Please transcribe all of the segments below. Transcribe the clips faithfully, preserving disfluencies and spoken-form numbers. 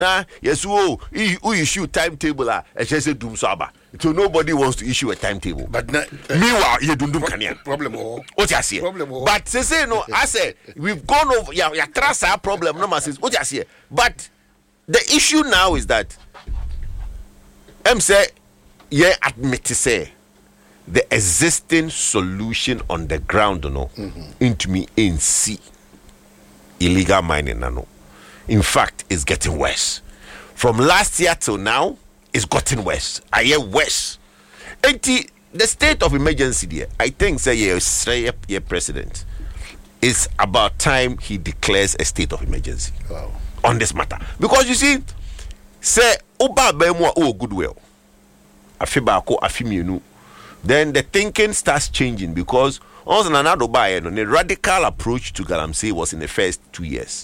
Nah, yes, oh, you issue timetable. Ah, I just say doom saba. So nobody wants to issue a timetable. But na, uh, meanwhile, you don't do pro- Kenya. Problem or what you say? Problem or but they say no. I say we've gone over. Yeah, yeah, trust our problem. No matter what you say. But the issue now is that I'm say yeah admit to say the existing solution on the ground, you know, mm-hmm. into me in C illegal mining, no. In fact, it's getting worse. From last year till now, it's gotten worse. I hear worse. And the, the state of emergency there, I think, say, yeah, yeah, president, it's about time he declares a state of emergency wow. on this matter. Because you see, say, Oba Bemwa, oh, goodwill. Afibako, Afimiunu. Then the thinking starts changing because also another buyer, the radical approach to Galamsey was in the first two years.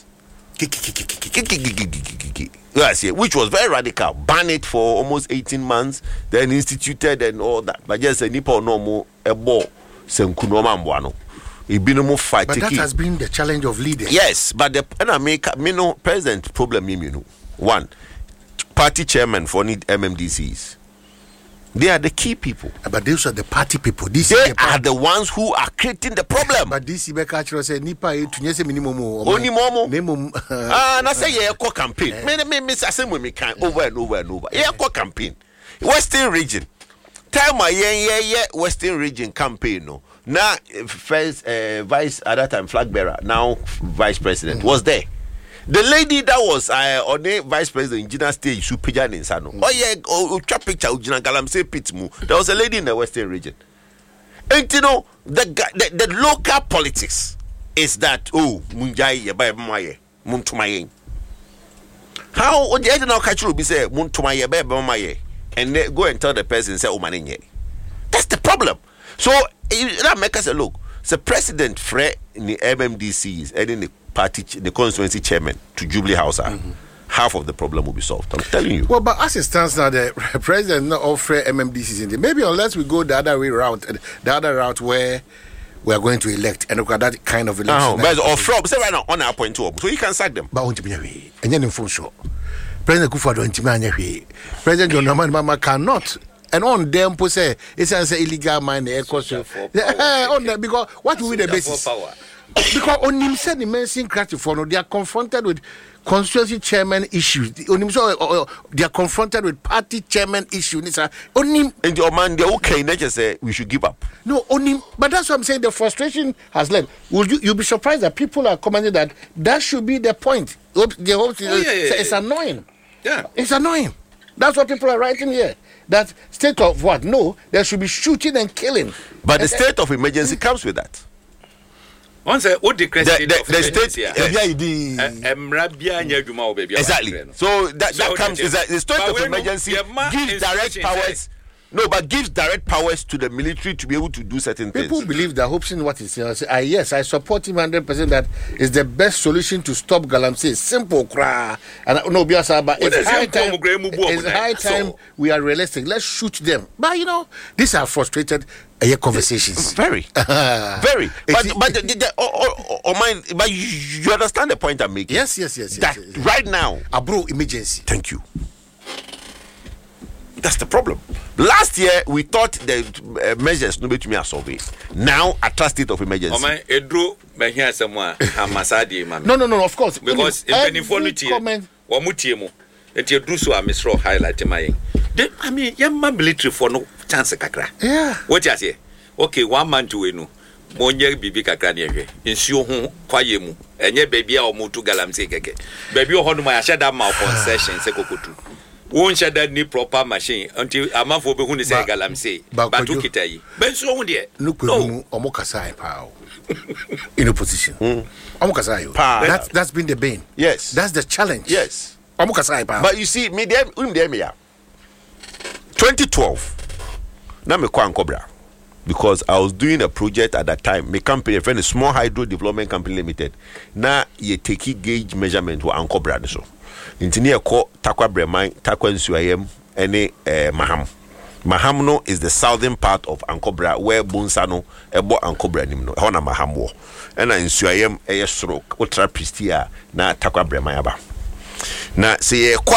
Yes, yeah, which was very radical. Ban it for almost eighteen months, then instituted and all that. But just a nipo no more a ball. Senkunomambuano. It been more fight. But that has been the challenge of leaders. Yes, but the and I make me no present problem. You know, one party chairman for need M M D Cs. They are the key people. But those are the party people. This they the are the ones who are creating the problem. But this Ibeka said, Nipa, tunyese minimum. Only momo. Minimum. Ah, and I say, yeah, co campaign. Many, many, miss the same way we can over and over and over. Yeah, co campaign. Western region. Time my yeah, yeah, yeah, Western region campaign. No. Now, first uh, vice at that time, flag bearer, now vice president, mm-hmm. was there. The lady that was uh, on the vice president in Gina stage, Supijan in Sano. Mm. Oh, yeah, oh, oh, picture of Gina Galamsey Pitmu. There was a lady in the Western region. And you know, the, the, the local politics is that, oh, Munjai, Yabai Maye, Muntumaye. How would you know catch you be say, Muntumaye, Maye, and then go and tell the person, say, oh, Maninye? That's the problem. So, that make us a look. The president, Fred, in the M M D Cs, and in the party, the constituency chairman to Jubilee House, mm-hmm. half of the problem will be solved. I'm telling you. Well, but as it stands now, the president not offer M M D Cs in there. Maybe unless we go the other way route, the other route where we are going to elect and look at that kind of election. Uh-huh. But or from say right now on our point two, so you can sack them. But won't be away. And then in full show, President Kufuor don't be President John Mahama Mama cannot. And on them, say it's an illegal mine. On them because what will be the basis? Because on him said the mention for they are confronted with constituency chairman issues. On him so they are confronted with party chairman issues. On him and your man, they okay. They just say we should give up. No, on him. But that's what I'm saying. The frustration has led. Will you? You'll be surprised that people are commenting that that should be the point. The whole thing, oh, yeah, yeah, it's yeah. annoying. Yeah, it's annoying. That's what people are writing here. That state of what? No, there should be shooting and killing. But and, the state of emergency uh, comes with that. Once I would declare the, the, the state, yes. exactly. So that, that comes. Is that the state of emergency gives direct powers. No, but gives direct powers to the military to be able to do certain People things. People believe that Hobson what is saying. I yes, I support him one hundred percent. That is the best solution to stop Galamsey. Simple, cry. And no, biasa, but it's high time. It's high time we are realistic. Let's shoot them. But you know, these are frustrated uh, conversations. Very, very. But but the, the, the, or, or, or mine, but you, you understand the point I'm making? Yes, yes, yes. That yes, yes, yes. right now, a bro emergency. Thank you. That's the problem. Last year, we thought the uh, measures no be to me are solved. Now, at a state of emergency. Oh my, Edro, my here someone, Hamasadi, mama. No, no, no, of course. Because if any information, or Mutiemo, and you do so, I miss highlight my. I mean, young man military for no chance kakra. Yeah. What you say? Okay, one man to win. Monye bibi kakra niye. Insuo hu kwaye mu. Enye baby a omutu Galamsey keke. Baby o honu ma shada ma concession se kokotu. Won't share that need proper machine until a month will be when they say Galamsey. But to Kitai. Ben so on there. No, Omokasai power in opposition. Omokasai. That's that's been the bane. Yes. That's the challenge. Yes. Omokasai power. But you see, me them twenty twelve. Now me kwa Cobra. Because I was doing a project at that time. My company, a friend, a small hydro development company limited. Now you take gauge measurement for Cobra so. Engineer called Takwa Breman, Takwa Nsuayem, any Maham. Maham no is the southern part of Ankobra where Bonsano, Ebo Ankobra Nimno, Hona Maham war. And Nsuayem a stroke, Ultra Pristia, na Takwa Bremayaba. na sɛ yɛkɔ